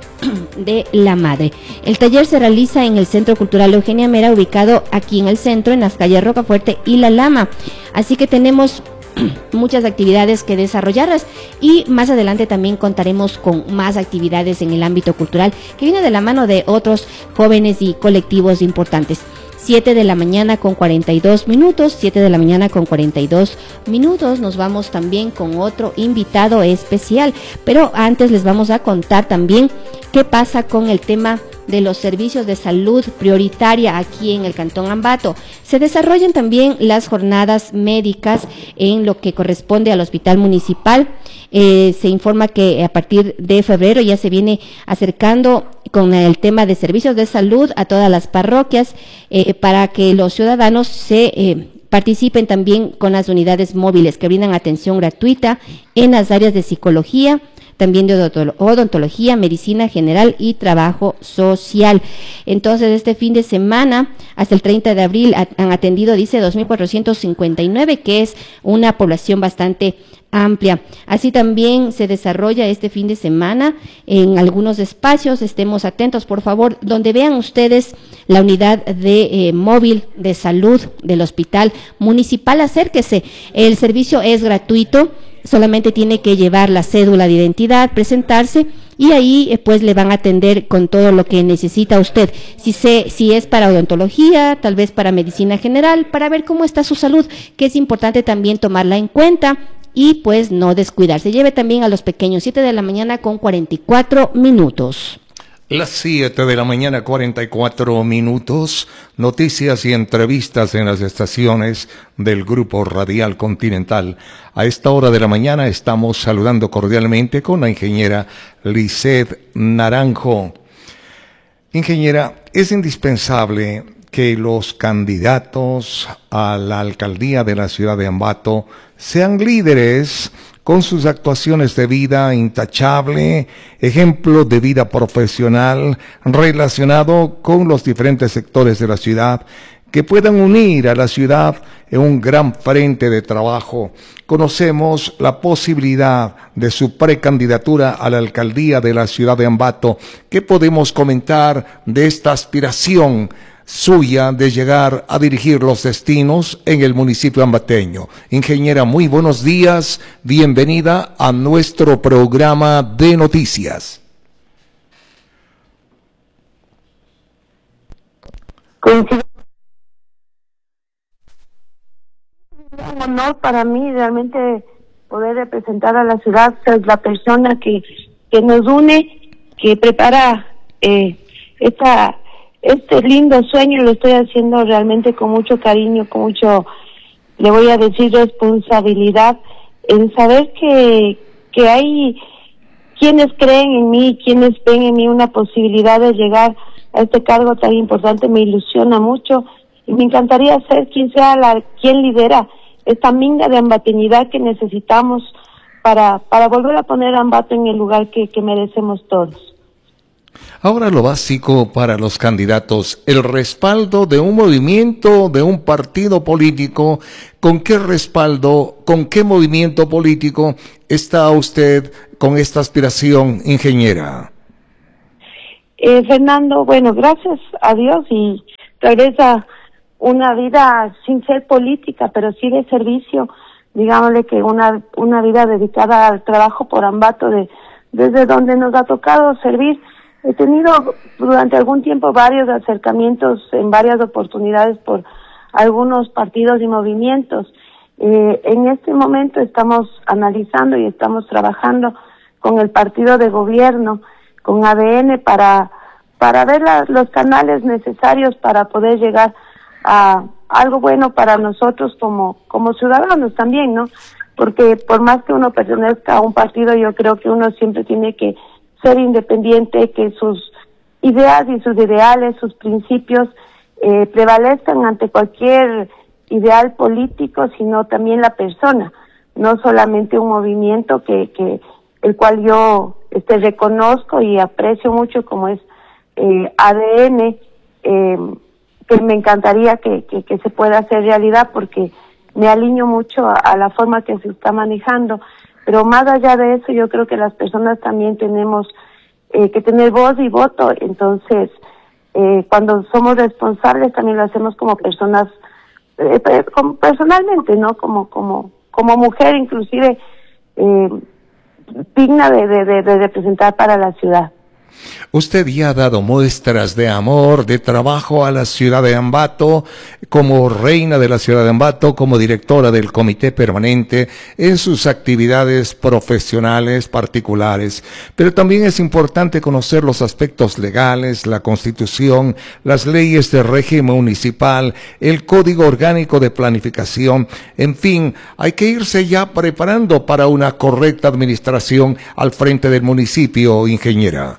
de la madre. El taller se realiza en el Centro Cultural Eugenia Mera, ubicado aquí en el centro, en las calles Rocafuerte y La Lama. Así que tenemos muchas actividades que desarrollarlas y más adelante también contaremos con más actividades en el ámbito cultural que viene de la mano de otros jóvenes y colectivos importantes. 7 de la mañana con 42 minutos, 7 de la mañana con 42 minutos, nos vamos también con otro invitado especial, pero antes les vamos a contar también qué pasa con el tema de los servicios de salud prioritaria aquí en el Cantón Ambato. Se desarrollan también las jornadas médicas en lo que corresponde al Hospital Municipal. Se informa que a partir de febrero ya se viene acercando con el tema de servicios de salud a todas las parroquias para que los ciudadanos se participen también con las unidades móviles que brindan atención gratuita en las áreas de psicología, también de odontología, medicina general y trabajo social. Entonces, este fin de semana, hasta el 30 de abril, han atendido, dice, 2.459, que es una población bastante amplia. Así también se desarrolla este fin de semana en algunos espacios, estemos atentos, por favor, donde vean ustedes la unidad de móvil de salud del Hospital Municipal, acérquese. El servicio es gratuito, solamente tiene que llevar la cédula de identidad, presentarse y ahí pues le van a atender con todo lo que necesita usted. Si es para odontología, tal vez para medicina general, para ver cómo está su salud, que es importante también tomarla en cuenta y pues no descuidarse. Lleve también a los pequeños. 7 de la mañana con 44 minutos. Las 7 de la mañana, 44 minutos, noticias y entrevistas en las estaciones del Grupo Radial Continental. A esta hora de la mañana estamos saludando cordialmente con la ingeniera Lisset Naranjo. Ingeniera, es indispensable que los candidatos a la alcaldía de la ciudad de Ambato sean líderes con sus actuaciones de vida intachable, ejemplo de vida profesional relacionado con los diferentes sectores de la ciudad, que puedan unir a la ciudad en un gran frente de trabajo. Conocemos la posibilidad de su precandidatura a la alcaldía de la ciudad de Ambato. ¿Qué podemos comentar de esta aspiración suya de llegar a dirigir los destinos en el municipio ambateño? Ingeniera, muy buenos días, bienvenida a nuestro programa de noticias. honor para mí realmente poder representar a la ciudad, ser la persona que nos une, que prepara este lindo sueño. Lo estoy haciendo realmente con mucho cariño, con mucho, le voy a decir, responsabilidad, en saber que hay quienes creen en mí, quienes ven en mí una posibilidad de llegar a este cargo tan importante. Me ilusiona mucho y me encantaría ser quien sea quien lidera esta minga de ambateñidad que necesitamos para volver a poner a Ambato en el lugar que merecemos todos. Ahora lo básico para los candidatos, el respaldo de un movimiento, de un partido político. ¿Con qué respaldo, con qué movimiento político está usted con esta aspiración, ingeniera? Fernando, bueno, gracias a Dios y regresa una vida sin ser política, pero sí de servicio, digámosle que una vida dedicada al trabajo por Ambato, desde donde nos ha tocado servir. He tenido durante algún tiempo varios acercamientos en varias oportunidades por algunos partidos y movimientos. En este momento estamos analizando y estamos trabajando con el partido de gobierno, con ADN, para ver los canales necesarios para poder llegar a algo bueno para nosotros como ciudadanos también, ¿no? Porque por más que uno pertenezca a un partido, yo creo que uno siempre tiene que ser independiente, que sus ideas y sus ideales, sus principios prevalezcan ante cualquier ideal político, sino también la persona, no solamente un movimiento que el cual yo reconozco y aprecio mucho, como es ADN, que me encantaría que se pueda hacer realidad, porque me alineo mucho a la forma que se está manejando. Pero más allá de eso, yo creo que las personas también tenemos que tener voz y voto. Entonces, cuando somos responsables, también lo hacemos como personas, personalmente, ¿no? Como mujer, inclusive, digna de representar para la ciudad. Usted ya ha dado muestras de amor, de trabajo a la ciudad de Ambato, como reina de la ciudad de Ambato, como directora del comité permanente, en sus actividades profesionales particulares. Pero también es importante conocer los aspectos legales, la Constitución, las leyes de régimen municipal, el Código Orgánico de Planificación. En fin, hay que irse ya preparando para una correcta administración al frente del municipio, ingeniera.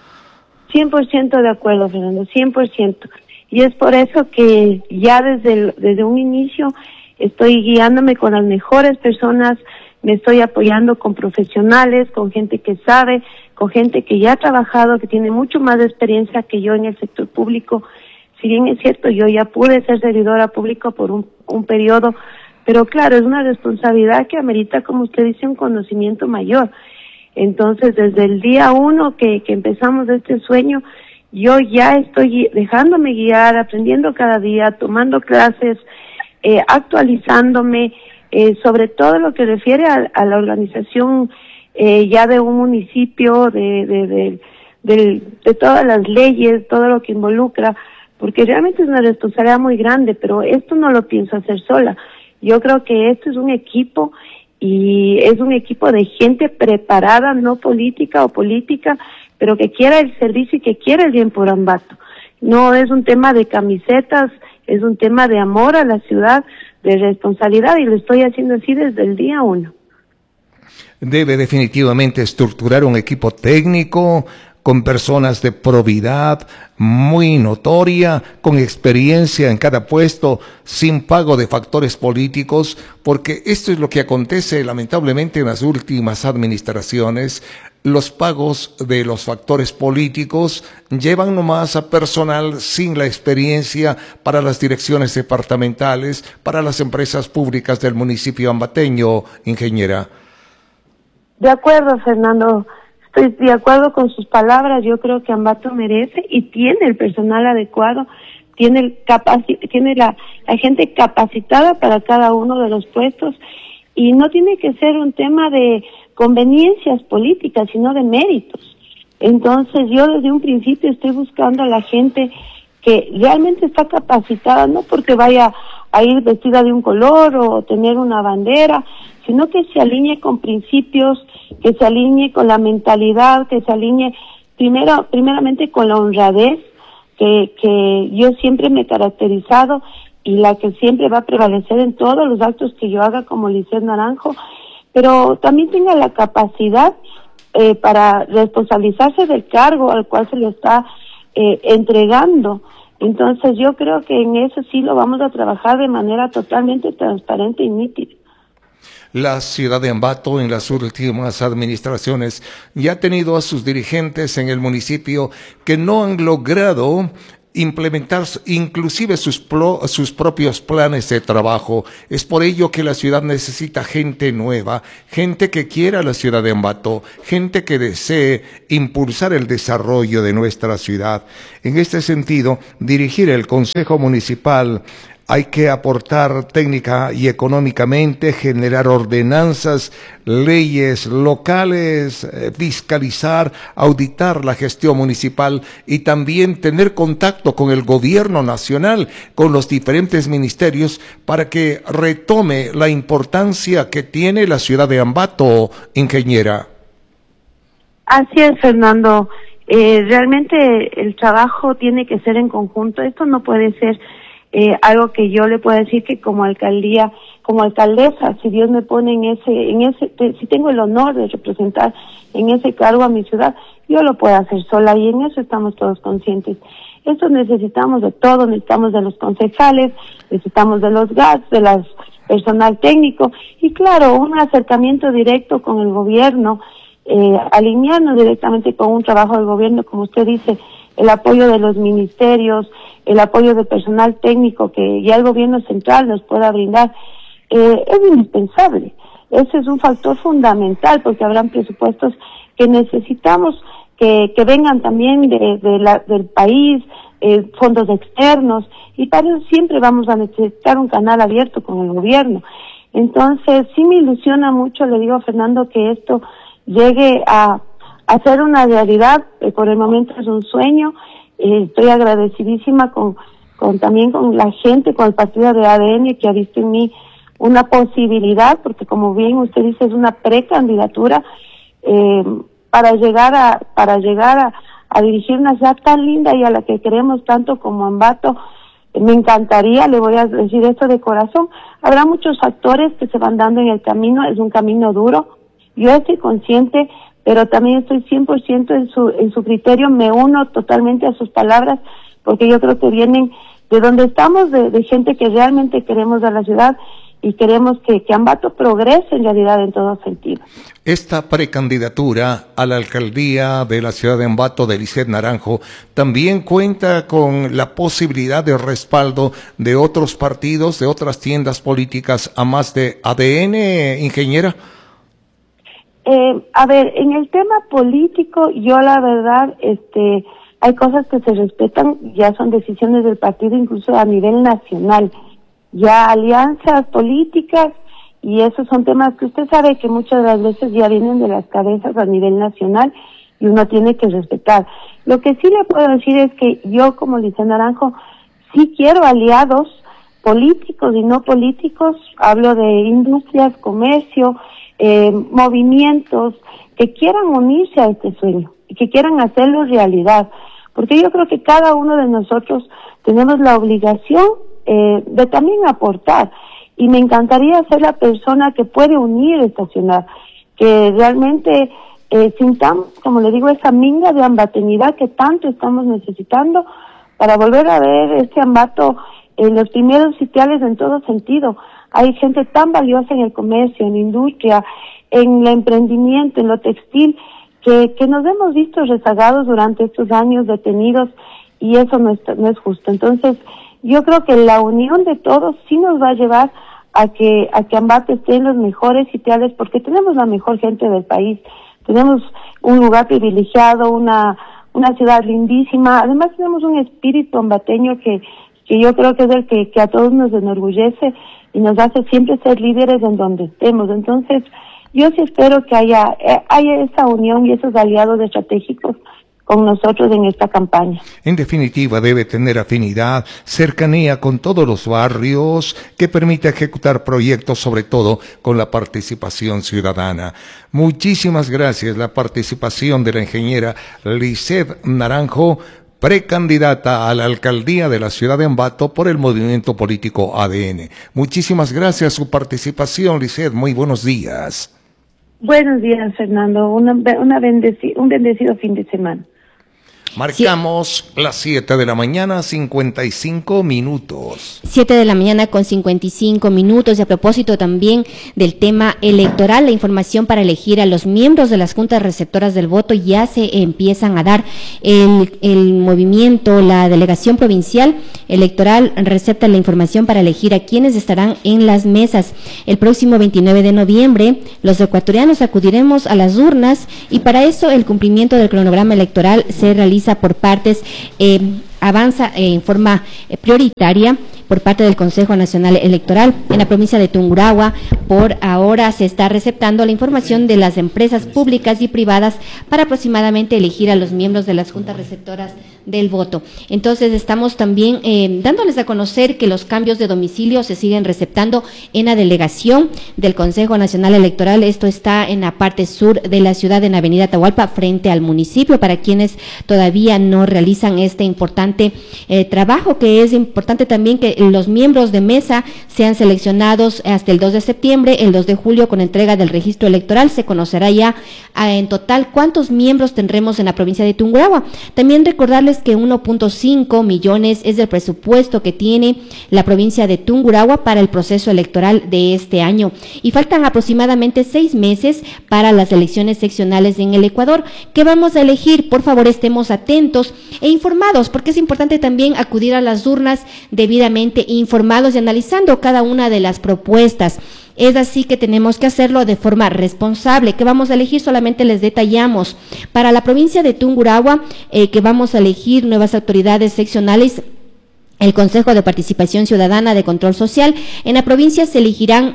100% de acuerdo, Fernando, 100%. Y es por eso que ya desde un inicio estoy guiándome con las mejores personas, me estoy apoyando con profesionales, con gente que sabe, con gente que ya ha trabajado, que tiene mucho más experiencia que yo en el sector público. Si bien es cierto, yo ya pude ser servidora pública por un periodo, pero claro, es una responsabilidad que amerita, como usted dice, un conocimiento mayor. Entonces, desde el día 1 que empezamos este sueño, yo ya estoy dejándome guiar, aprendiendo cada día, tomando clases, actualizándome, sobre todo lo que refiere a la organización ya de un municipio, de todas las leyes, todo lo que involucra, porque realmente es una responsabilidad muy grande, pero esto no lo pienso hacer sola. Yo creo que esto es un equipo, y es un equipo de gente preparada, no política o política, pero que quiera el servicio y que quiera el bien por Ambato. No es un tema de camisetas, es un tema de amor a la ciudad, de responsabilidad, y lo estoy haciendo así desde el día 1. Debe definitivamente estructurar un equipo técnico con personas de probidad muy notoria, con experiencia en cada puesto, sin pago de factores políticos, porque esto es lo que acontece lamentablemente en las últimas administraciones. Los pagos de los factores políticos llevan nomás a personal sin la experiencia para las direcciones departamentales, para las empresas públicas del municipio ambateño, ingeniera. De acuerdo, Fernando. Estoy de acuerdo con sus palabras. Yo creo que Ambato merece y tiene el personal adecuado, tiene la gente capacitada para cada uno de los puestos, y no tiene que ser un tema de conveniencias políticas, sino de méritos. Entonces yo desde un principio estoy buscando a la gente que realmente está capacitada, no porque vaya a ir vestida de un color o tener una bandera, sino que se alinee con principios, que se alinee con la mentalidad, que se alinee primeramente con la honradez, que yo siempre me he caracterizado y la que siempre va a prevalecer en todos los actos que yo haga como Lizeth Naranjo, pero también tenga la capacidad para responsabilizarse del cargo al cual se le está entregando. Entonces yo creo que en eso sí lo vamos a trabajar de manera totalmente transparente y nítida. La ciudad de Ambato en las últimas administraciones ya ha tenido a sus dirigentes en el municipio que no han logrado implementar inclusive sus propios planes de trabajo. Es por ello que la ciudad necesita gente nueva, gente que quiera la ciudad de Ambato, gente que desee impulsar el desarrollo de nuestra ciudad. En este sentido, dirigir el Consejo Municipal hay que aportar técnica y económicamente, generar ordenanzas, leyes locales, fiscalizar, auditar la gestión municipal y también tener contacto con el gobierno nacional, con los diferentes ministerios para que retome la importancia que tiene la ciudad de Ambato, ingeniera. Así es, Fernando. Realmente el trabajo tiene que ser en conjunto. Esto no puede ser algo que yo le pueda decir que como alcaldía, como alcaldesa, si Dios me pone si tengo el honor de representar en ese cargo a mi ciudad, yo lo puedo hacer sola y en eso estamos todos conscientes. Esto necesitamos de todo, necesitamos de los concejales, necesitamos de los GATS, de las personal técnico y claro, un acercamiento directo con el gobierno, alinearnos directamente con un trabajo del gobierno, como usted dice, el apoyo de los ministerios, el apoyo de personal técnico que ya el gobierno central nos pueda brindar, es indispensable. Ese es un factor fundamental porque habrán presupuestos que necesitamos que vengan también del país, fondos externos, y para eso siempre vamos a necesitar un canal abierto con el gobierno. Entonces, sí me ilusiona mucho, le digo a Fernando, que esto llegue a ser una realidad. Por el momento es un sueño. Estoy agradecidísima también con la gente, con el partido de ADN que ha visto en mí una posibilidad, porque como bien usted dice, es una precandidatura para llegar a dirigir una ciudad tan linda y a la que queremos tanto como Ambato. Me encantaría, le voy a decir esto de corazón. Habrá muchos factores que se van dando en el camino, es un camino duro. Yo estoy consciente, pero también estoy 100% en su criterio, me uno totalmente a sus palabras, porque yo creo que vienen de donde estamos, de gente que realmente queremos a la ciudad y queremos que Ambato progrese en realidad en todo sentido. Esta precandidatura a la alcaldía de la ciudad de Ambato de Lizeth Naranjo también cuenta con la posibilidad de respaldo de otros partidos, de otras tiendas políticas, a más de ADN, ingeniera. A ver, en el tema político, yo la verdad, hay cosas que se respetan, ya son decisiones del partido, incluso a nivel nacional, ya alianzas políticas, y esos son temas que usted sabe que muchas de las veces ya vienen de las cabezas a nivel nacional y uno tiene que respetar. Lo que sí le puedo decir es que yo como Lizeth Naranjo sí quiero aliados políticos y no políticos, hablo de industrias, comercio, movimientos que quieran unirse a este sueño y que quieran hacerlo realidad, porque yo creo que cada uno de nosotros tenemos la obligación de también aportar, y me encantaría ser la persona que puede unir esta ciudad, que realmente sintamos, como le digo, esa minga de ambatenidad que tanto estamos necesitando para volver a ver este Ambato en los primeros sitiales en todo sentido. Hay gente tan valiosa en el comercio, en la industria, en el emprendimiento, en lo textil, que nos hemos visto rezagados durante estos años, detenidos, y eso no es justo. Entonces, yo creo que la unión de todos sí nos va a llevar a que Ambato esté en los mejores sitiales, porque tenemos la mejor gente del país, tenemos un lugar privilegiado, una ciudad lindísima, además tenemos un espíritu ambateño que yo creo que es el que a todos nos enorgullece y nos hace siempre ser líderes en donde estemos. Entonces, yo sí espero que haya esa unión y esos aliados estratégicos con nosotros en esta campaña. En definitiva, debe tener afinidad, cercanía con todos los barrios, que permita ejecutar proyectos, sobre todo con la participación ciudadana. Muchísimas gracias. La participación de la ingeniera Lisset Naranjo, precandidata a la alcaldía de la ciudad de Ambato por el movimiento político ADN. Muchísimas gracias su participación, Lisset. Muy buenos días. Buenos días, Fernando. Un bendecido fin de semana. Marcamos las 7 de la mañana, 55 minutos. 7 de la mañana con 55 minutos. Y a propósito también del tema electoral, la información para elegir a los miembros de las juntas receptoras del voto ya se empiezan a dar. El movimiento, la delegación provincial electoral recepta la información para elegir a quienes estarán en las mesas. El próximo 29 de noviembre, los ecuatorianos acudiremos a las urnas y para eso el cumplimiento del cronograma electoral se realiza por partes, avanza en forma prioritaria por parte del Consejo Nacional Electoral. En la provincia de Tungurahua, por ahora se está receptando la información de las empresas públicas y privadas para aproximadamente elegir a los miembros de las juntas receptoras del voto. Entonces estamos también dándoles a conocer que los cambios de domicilio se siguen receptando en la delegación del Consejo Nacional Electoral. Esto está en la parte sur de la ciudad, en Avenida Atahualpa, frente al municipio, para quienes todavía no realizan este importante trabajo, que es importante también que los miembros de mesa sean seleccionados hasta el 2 de septiembre, el 2 de julio con entrega del registro electoral. Se conocerá ya en total cuántos miembros tendremos en la provincia de Tungurahua. También recordarles que 1.5 millones es el presupuesto que tiene la provincia de Tungurahua para el proceso electoral de este año. Y faltan aproximadamente 6 meses para las elecciones seccionales en el Ecuador. ¿Qué vamos a elegir? Por favor, estemos atentos e informados, porque es importante también acudir a las urnas debidamente informados y analizando cada una de las propuestas. Es así que tenemos que hacerlo de forma responsable. ¿Qué vamos a elegir? Solamente les detallamos. Para la provincia de Tungurahua, que vamos a elegir nuevas autoridades seccionales, el Consejo de Participación Ciudadana de Control Social. En la provincia se elegirán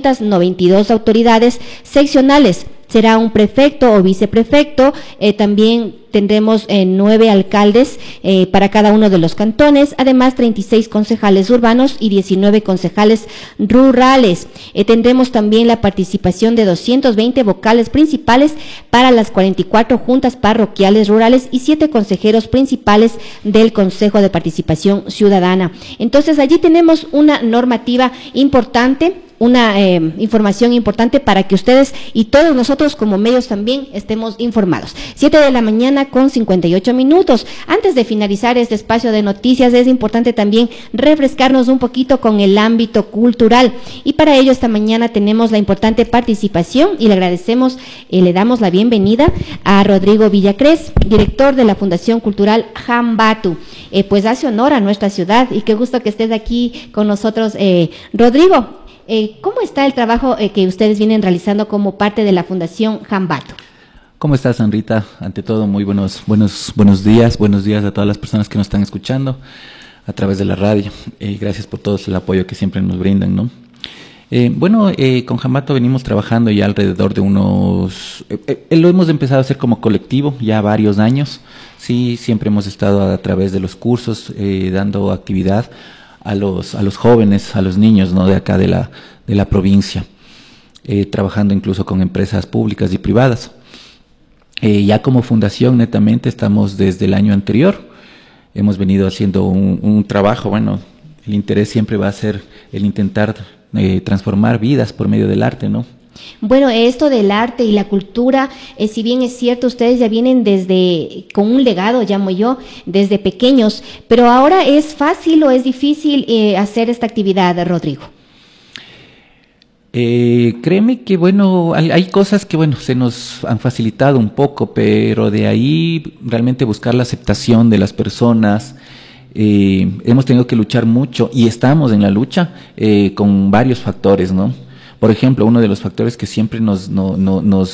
292 autoridades seccionales. Será un prefecto o viceprefecto, también tendremos 9 alcaldes para cada uno de los cantones, además 36 concejales urbanos y 19 concejales rurales. Tendremos también la participación de 220 vocales principales para las 44 juntas parroquiales rurales y 7 consejeros principales del Consejo de Participación Ciudadana. Entonces allí tenemos una normativa importante, una información importante para que ustedes y todos nosotros como medios también estemos informados. 7 de la mañana con 58 minutos. Antes de finalizar este espacio de noticias, es importante también refrescarnos un poquito con el ámbito cultural. Y para ello esta mañana tenemos la importante participación y le agradecemos, le damos la bienvenida a Rodrigo Villacrés, director de la Fundación Cultural Jambatu. Pues hace honor a nuestra ciudad y qué gusto que estés aquí con nosotros, Rodrigo. ¿Cómo está el trabajo que ustedes vienen realizando como parte de la Fundación Jambatu? ¿Cómo estás, Sanrita? Ante todo, muy buenos días a todas las personas que nos están escuchando a través de la radio. Gracias por todo el apoyo que siempre nos brindan, ¿no? Con Jambatu venimos trabajando ya alrededor de unos... lo hemos empezado a hacer como colectivo ya varios años. Sí, siempre hemos estado a través de los cursos dando actividad a los jóvenes, a los niños, ¿no?, de acá de la provincia, trabajando incluso con empresas públicas y privadas. Ya como fundación netamente estamos desde el año anterior, hemos venido haciendo un trabajo. Bueno, el interés siempre va a ser el intentar transformar vidas por medio del arte, ¿no? Bueno, esto del arte y la cultura, si bien es cierto, ustedes ya vienen con un legado, llamo yo, desde pequeños, pero ahora ¿es fácil o es difícil hacer esta actividad, Rodrigo? Créeme que hay cosas que se nos han facilitado un poco, pero de ahí realmente buscar la aceptación de las personas. Hemos tenido que luchar mucho y estamos en la lucha con varios factores, ¿no? Por ejemplo, uno de los factores que siempre nos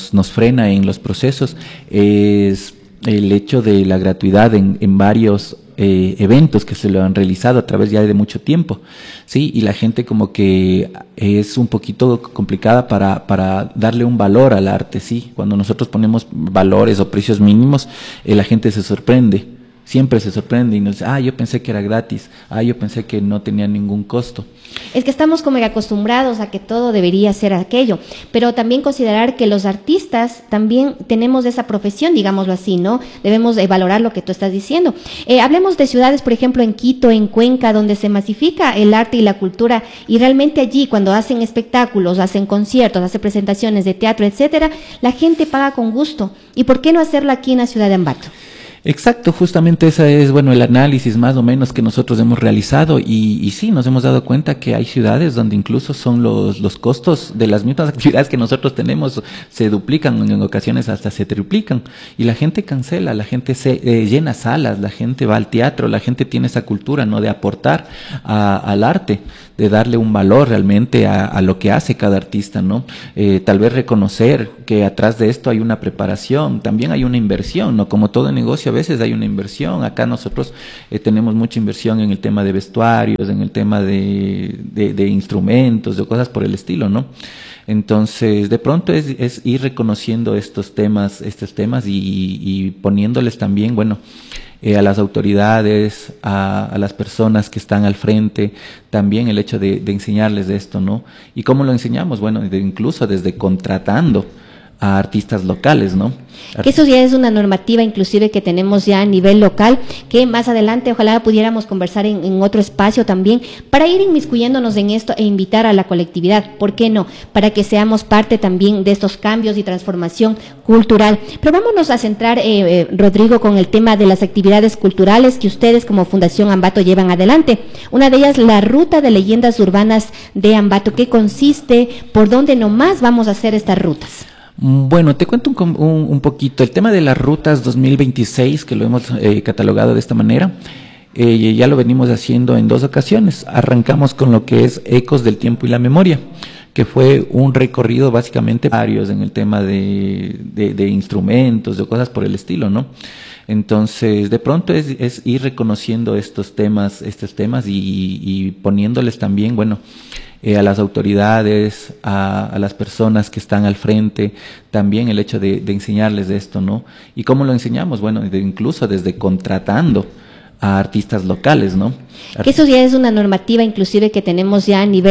frena en los procesos es el hecho de la gratuidad en varios eventos que se lo han realizado a través ya de mucho tiempo, ¿sí? Y la gente como que es un poquito complicada para darle un valor al arte, ¿sí? Cuando nosotros ponemos valores o precios mínimos, la gente se sorprende. Siempre se sorprende y nos dice, yo pensé que era gratis, yo pensé que no tenía ningún costo. Es que estamos como acostumbrados a que todo debería ser aquello, pero también considerar que los artistas también tenemos esa profesión, digámoslo así, ¿no? Debemos valorar lo que tú estás diciendo. Hablemos de ciudades, por ejemplo, en Quito, en Cuenca, donde se masifica el arte y la cultura, y realmente allí cuando hacen espectáculos, hacen conciertos, hacen presentaciones de teatro, etcétera, la gente paga con gusto. ¿Y por qué no hacerlo aquí en la ciudad de Ambato? Exacto, justamente ese es, el análisis más o menos que nosotros hemos realizado y sí, nos hemos dado cuenta que hay ciudades donde incluso son los costos de las mismas actividades que nosotros tenemos, se duplican, en ocasiones hasta se triplican, y la gente cancela, la gente se llena salas, la gente va al teatro, la gente tiene esa cultura, ¿no?, de aportar al arte, de darle un valor realmente a lo que hace cada artista, ¿no? Tal vez reconocer que atrás de esto hay una preparación, también hay una inversión, ¿no? Como todo negocio, a veces hay una inversión. Acá nosotros tenemos mucha inversión en el tema de vestuarios, en el tema de instrumentos, de cosas por el estilo, ¿no? Entonces, de pronto es ir reconociendo estos temas y poniéndoles también, a las autoridades, a las personas que están al frente, también el hecho de enseñarles de esto, ¿no? ¿Y cómo lo enseñamos? Incluso desde contratando a artistas locales, ¿no? Que eso ya es una normativa inclusive que tenemos ya a nivel local, que más adelante ojalá pudiéramos conversar en otro espacio también, para ir inmiscuyéndonos en esto e invitar a la colectividad, ¿por qué no? Para que seamos parte también de estos cambios y transformación cultural. Pero vámonos a centrar, Rodrigo, con el tema de las actividades culturales que ustedes como Fundación Ambato llevan adelante. Una de ellas, la Ruta de Leyendas Urbanas de Ambato. ¿Qué consiste? ¿Por dónde nomás vamos a hacer estas rutas? Bueno, te cuento un poquito. El tema de las rutas 2026, que lo hemos catalogado de esta manera, ya lo venimos haciendo en 2 ocasiones. Arrancamos con lo que es Ecos del Tiempo y la Memoria, que fue un recorrido básicamente varios en el tema de instrumentos, de cosas por el estilo, ¿no? Entonces, de pronto es ir reconociendo estos temas y poniéndoles también, a las autoridades, a las personas que están al frente, también el hecho de enseñarles de esto, ¿no? ¿Y cómo lo enseñamos? Incluso desde contratando a artistas locales, ¿no? Que eso ya es una normativa inclusive que tenemos ya a nivel